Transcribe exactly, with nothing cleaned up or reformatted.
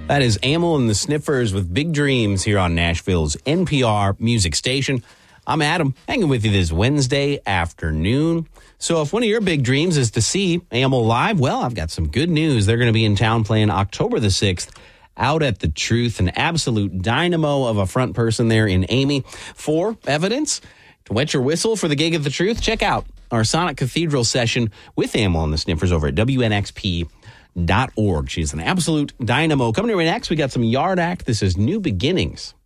That is Amyl and the Sniffers with Big Dreams here on Nashville's N P R music station. I'm Adam, hanging with you this Wednesday afternoon. So if one of your big dreams is to see Amyl live, well, I've got some good news. They're going to be in town playing October the sixth out at the Truth, an absolute dynamo of a front person there in Amy. For evidence to wet your whistle for the gig at the Truth, check out our Sonic Cathedral session with Amyl and the Sniffers over at W N X P dot org. She's an absolute dynamo. Coming here next, we got some Yard Act. This is New Beginnings.